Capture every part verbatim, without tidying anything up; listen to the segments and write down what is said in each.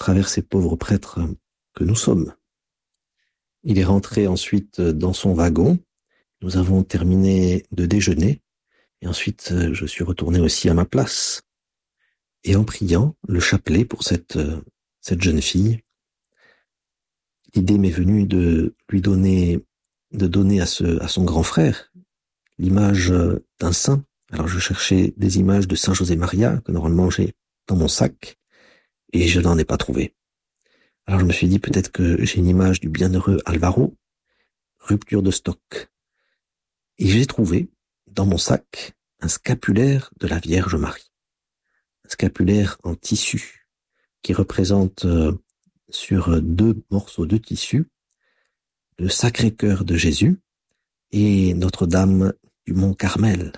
travers ces pauvres prêtres que nous sommes. Il est rentré ensuite dans son wagon. Nous avons terminé de déjeuner. Et ensuite, je suis retourné aussi à ma place. Et en priant le chapelet pour cette, cette jeune fille, l'idée m'est venue de lui donner, de donner à ce, à son grand frère l'image d'un saint. Alors je cherchais des images de Saint José Maria que normalement j'ai dans mon sac et je n'en ai pas trouvé. Alors je me suis dit peut-être que j'ai une image du bienheureux Alvaro, rupture de stock. Et j'ai trouvé dans mon sac un scapulaire de la Vierge Marie. Un scapulaire en tissu qui représente euh, sur deux morceaux de tissu le Sacré-Cœur de Jésus et Notre-Dame du Mont Carmel.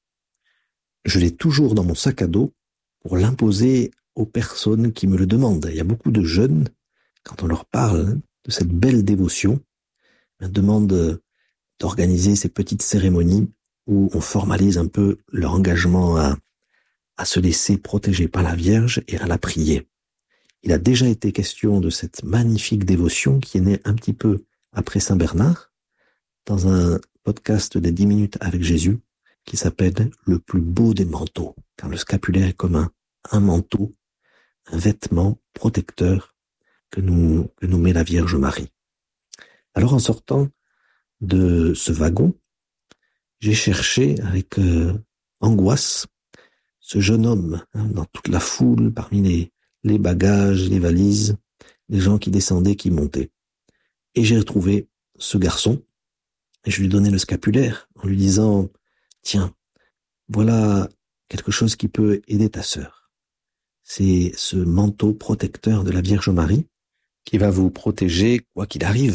Je l'ai toujours dans mon sac à dos pour l'imposer aux personnes qui me le demandent. Il y a beaucoup de jeunes, quand on leur parle de cette belle dévotion, on demande d'organiser ces petites cérémonies où on formalise un peu leur engagement à, à se laisser protéger par la Vierge et à la prier. Il a déjà été question de cette magnifique dévotion qui est née un petit peu après Saint Bernard, dans un podcast des dix minutes avec Jésus, qui s'appelle « Le plus beau des manteaux », car le scapulaire est comme un, un manteau, un vêtement protecteur que nous, que nous met la Vierge Marie. Alors en sortant de ce wagon, j'ai cherché avec euh, angoisse ce jeune homme hein, dans toute la foule, parmi les, les bagages, les valises, les gens qui descendaient, qui montaient. Et j'ai retrouvé ce garçon, et je lui donnais le scapulaire en lui disant « Tiens, voilà quelque chose qui peut aider ta sœur. C'est ce manteau protecteur de la Vierge Marie qui va vous protéger quoi qu'il arrive. »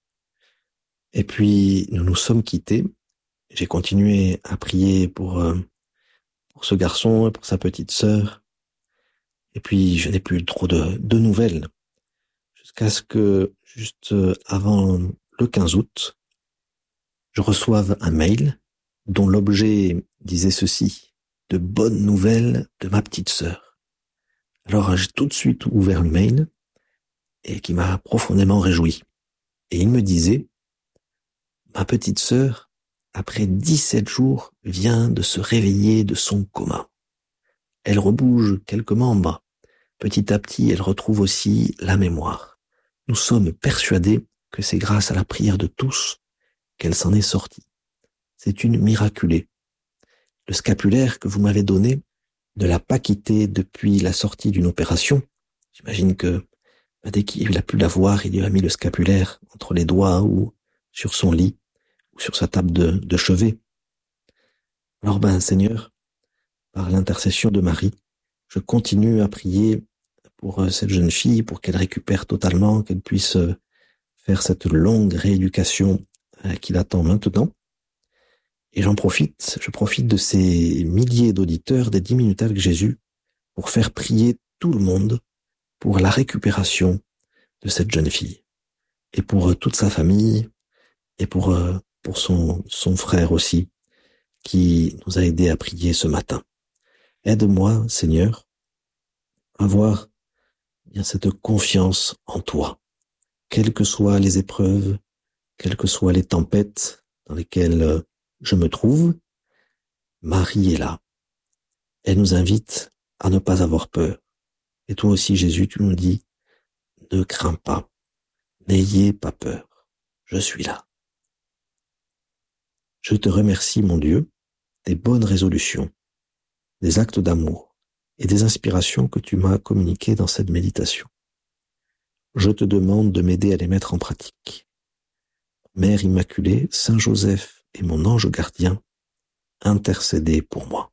Et puis, nous nous sommes quittés. J'ai continué à prier pour, euh, pour ce garçon et pour sa petite sœur. Et puis, je n'ai plus trop de, de nouvelles. Jusqu'à ce que, juste avant le quinze août, je reçoive un mail dont l'objet disait ceci: « De bonnes nouvelles de ma petite sœur ». Alors, j'ai tout de suite ouvert le mail et qui m'a profondément réjoui. Et il me disait: « Ma petite sœur, après dix-sept jours, vient de se réveiller de son coma. Elle rebouge quelques membres. Petit à petit, elle retrouve aussi la mémoire. Nous sommes persuadés que c'est grâce à la prière de tous qu'elle s'en est sortie. C'est une miraculée. Le scapulaire que vous m'avez donné ne l'a pas quitté depuis la sortie d'une opération. J'imagine que dès qu'il a pu la voir, il lui a mis le scapulaire entre les doigts ou sur son lit ou sur sa table de, de chevet. Alors ben, Seigneur, par l'intercession de Marie, je continue à prier pour cette jeune fille, pour qu'elle récupère totalement, qu'elle puisse faire cette longue rééducation qui l'attend maintenant. Et j'en profite, je profite de ces milliers d'auditeurs des dix minutes avec Jésus pour faire prier tout le monde pour la récupération de cette jeune fille. Et pour toute sa famille, et pour, pour son, son frère aussi, qui nous a aidés à prier ce matin. Aide-moi, Seigneur, à avoir bien cette confiance en toi, quelles que soient les épreuves, quelles que soient les tempêtes dans lesquelles je me trouve. Marie est là. Elle nous invite à ne pas avoir peur. Et toi aussi, Jésus, tu nous dis, ne crains pas, n'ayez pas peur, je suis là. Je te remercie, mon Dieu, des bonnes résolutions, des actes d'amour et des inspirations que tu m'as communiquées dans cette méditation. Je te demande de m'aider à les mettre en pratique. Mère Immaculée, Saint Joseph et mon ange gardien, intercédez pour moi.